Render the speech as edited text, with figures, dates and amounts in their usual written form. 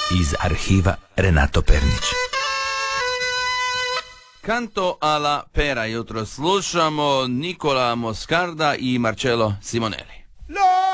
iz arhiva Renato Pernić. Canto alla pera jutro slušamo Nicola Moscarda i Marcello Simonelli.